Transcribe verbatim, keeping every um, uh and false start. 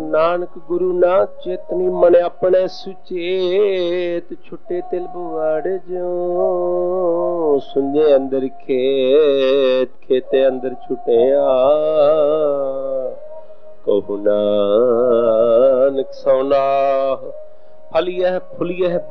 नानक गुरु ना चेतनी मन अपने सुचेत छुटे तिल बुआड़ जो सुंजे अंदर खेत खेते अंदर छुटे आ कहु नानक सौना फलियह फुलियह